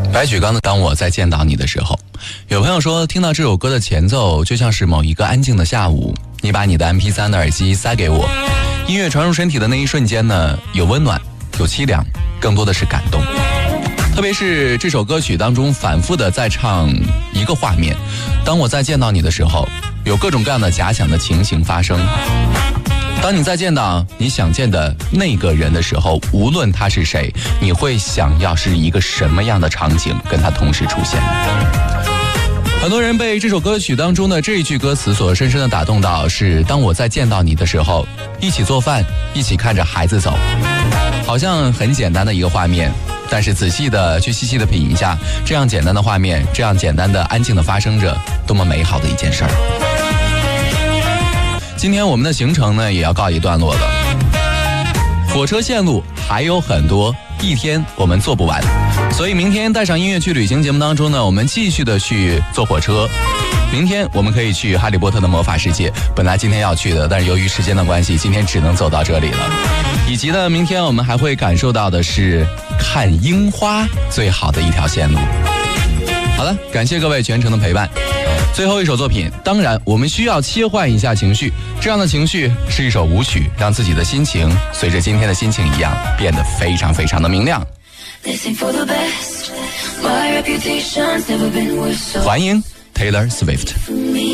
白举纲的《当我再见到你的时候》，有朋友说听到这首歌的前奏就像是某一个安静的下午，你把你的 MP3 的耳机塞给我，音乐传入身体的那一瞬间呢，有温暖，有凄凉，更多的是感动。特别是这首歌曲当中反复的在唱一个画面，当我再见到你的时候，有各种各样的假想的情形发生。当你再见到你想见的那个人的时候，无论他是谁，你会想要是一个什么样的场景跟他同时出现。很多人被这首歌曲当中的这一句歌词所深深的打动到，是当我再见到你的时候，一起做饭，一起看着孩子走。好像很简单的一个画面，但是仔细的去细细的品一下，这样简单的画面，这样简单的安静的发生着，多么美好的一件事儿。今天我们的行程呢也要告一段落了，火车线路还有很多，一天我们做不完，所以明天带上音乐去旅行节目当中呢，我们继续的去坐火车。明天我们可以去哈利波特的魔法世界，本来今天要去的，但是由于时间的关系，今天只能走到这里了。以及呢，明天我们还会感受到的是看樱花最好的一条线路。好了，感谢各位全程的陪伴。最后一首作品，当然我们需要切换一下情绪，这样的情绪是一首舞曲，让自己的心情随着今天的心情一样变得非常非常的明亮。欢迎 Taylor Swift。